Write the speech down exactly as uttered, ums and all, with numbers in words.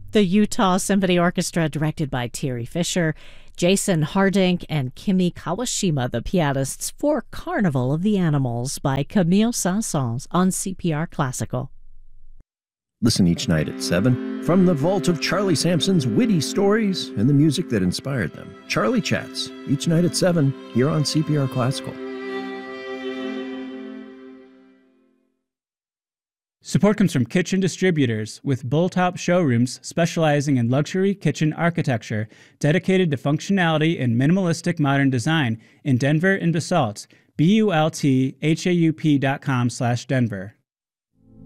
The Utah Symphony Orchestra, directed by Terry Fisher, Jason Hardink, and Kimi Kawashima, the pianists, for Carnival of the Animals by Camille Saint-Saëns on C P R Classical. Listen each night at seven from the vault of Charlie Sampson's witty stories and the music that inspired them. Charlie Chats, each night at seven, here on C P R Classical. Support comes from Kitchen Distributors, with Bulltop showrooms specializing in luxury kitchen architecture, dedicated to functionality and minimalistic modern design in Denver and Basalt. B U L T H A U P dot com slash Denver.